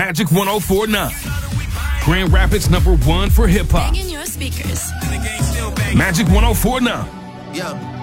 Magic 104.9. Grand Rapids #1 for hip hop. Banging your speakers. Magic 104.9. Yeah.